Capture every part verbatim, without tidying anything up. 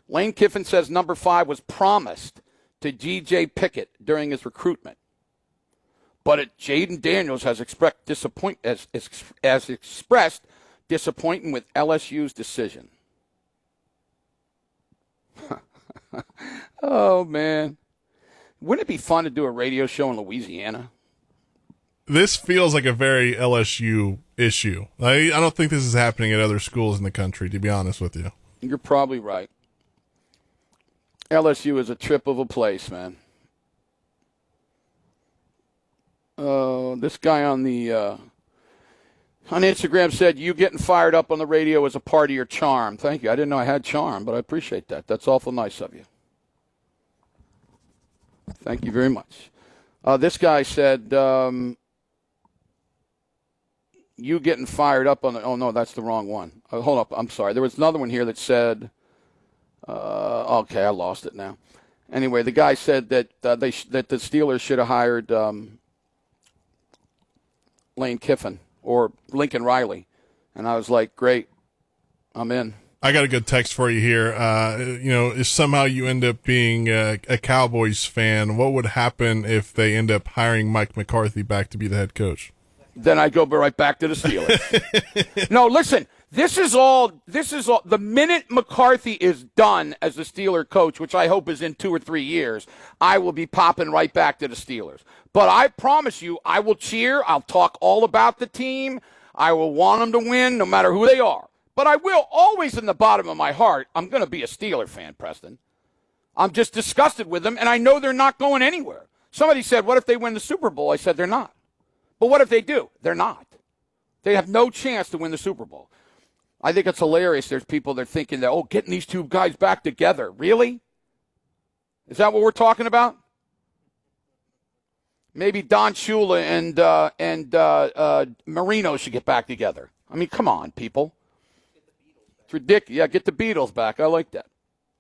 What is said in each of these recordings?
Lane Kiffin says number five was promised to G J Pickett during his recruitment. But it, Jaden Daniels has, express, disappoint, as, as, as expressed disappointment with L S U's decision. Oh, man. Wouldn't it be fun to do a radio show in Louisiana? This feels like a very L S U issue. I, I don't think this is happening at other schools in the country, to be honest with you. You're probably right. L S U is a trip of a place, man. Uh, this guy on the uh, on Instagram said, you getting fired up on the radio is a part of your charm. Thank you. I didn't know I had charm, but I appreciate that. That's awful nice of you. Thank you very much. Uh, this guy said, um, you getting fired up on the – oh, no, that's the wrong one. Uh, hold up. I'm sorry. There was another one here that said uh, – okay, I lost it now. Anyway, the guy said that uh, they sh- that the Steelers should have hired um, Lane Kiffin or Lincoln Riley. And I was like, great, I'm in. I got a good text for you here. Uh, you know, if somehow you end up being a, a Cowboys fan, what would happen if they end up hiring Mike McCarthy back to be the head coach? Then I go right back to the Steelers. No, listen, this is all, this is all, the minute McCarthy is done as the Steeler coach, which I hope is in two or three years, I will be popping right back to the Steelers. But I promise you, I will cheer. I'll talk all about the team. I will want them to win no matter who they are. But I will always, in the bottom of my heart, I'm going to be a Steeler fan, Preston. I'm just disgusted with them, and I know they're not going anywhere. Somebody said, what if they win the Super Bowl? I said, they're not. But what if they do? They're not. They have no chance to win the Super Bowl. I think it's hilarious. There's people that are thinking that, oh, getting these two guys back together. Really? Is that what we're talking about? Maybe Don Shula and, uh, and uh, uh, Marino should get back together. I mean, come on, people. It's ridiculous. Yeah, get the Beatles back. I like that.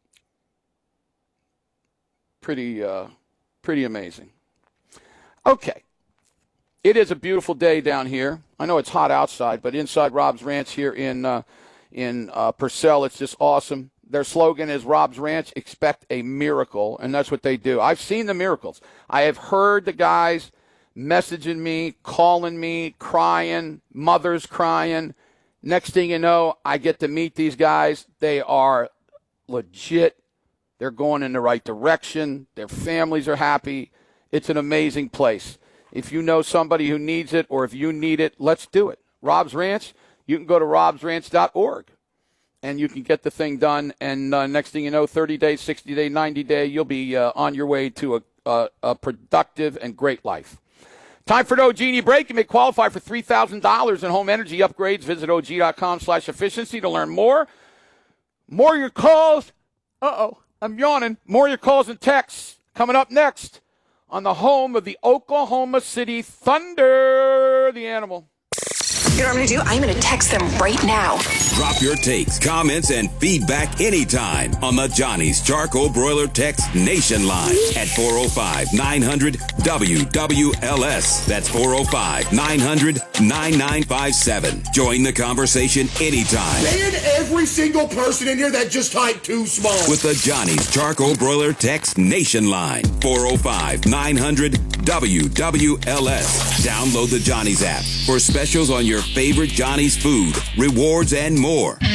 Pretty, uh, pretty amazing. Okay. It is a beautiful day down here. I know it's hot outside, but inside Rob's Ranch here in uh, in uh, Purcell, it's just awesome. Their slogan is Rob's Ranch, expect a miracle, and that's what they do. I've seen the miracles. I have heard the guys messaging me, calling me, crying, mothers crying. Next thing you know, I get to meet these guys. They are legit. They're going in the right direction. Their families are happy. It's an amazing place. If you know somebody who needs it or if you need it, let's do it. Rob's Ranch, you can go to robs ranch dot org, and you can get the thing done. And uh, next thing you know, thirty days, sixty days, ninety days, you'll be uh, on your way to a, a, a productive and great life. Time for an O G&E break. You may qualify for three thousand dollars in home energy upgrades. Visit O G dot com slash efficiency to learn more. More of your calls. Uh-oh, I'm yawning. More of your calls and texts coming up next on the home of the Oklahoma City Thunder, the animal. You know what I'm going to do? I'm going to text them right now. Drop your takes, comments, and feedback anytime on the Johnny's Charcoal Broiler Text Nation line at four oh five, nine hundred, W W L S. That's four oh five, nine hundred, nine nine five seven. Join the conversation anytime. Man, every single person in here that just typed too small. With the Johnny's Charcoal Broiler Text Nation line, four oh five, nine hundred, W W L S. Download the Johnny's app for specials on your favorite Johnny's food, rewards, and more.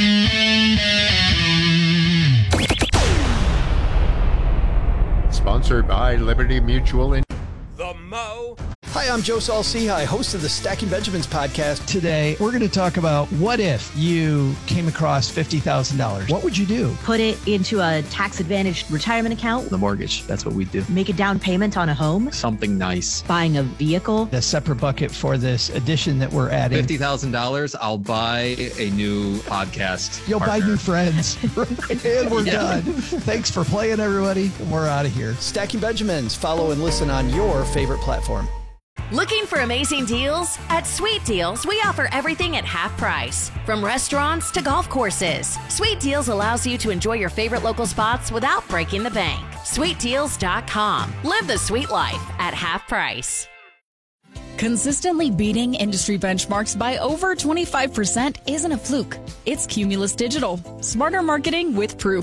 Sponsored by Liberty Mutual. In- the Mo. Hi, I'm Joe Saul-Sehy, host of the Stacking Benjamins podcast. Today, we're going to talk about what if you came across fifty thousand dollars? What would you do? Put it into a tax-advantaged retirement account. The mortgage, that's what we do. Make a down payment on a home. Something nice. Buying a vehicle. A separate bucket for this addition that we're adding. fifty thousand dollars, I'll buy a new podcast You'll partner. buy new friends. And we're yeah. done. Thanks for playing, everybody. We're out of here. Stacking Benjamins. Follow and listen on your favorite platform. Looking for amazing deals? At Sweet Deals, we offer everything at half price. From restaurants to golf courses, Sweet Deals allows you to enjoy your favorite local spots without breaking the bank. sweet deals dot com. Live the sweet life at half price. Consistently beating industry benchmarks by over twenty-five percent isn't a fluke. It's Cumulus Digital. Smarter marketing with proof.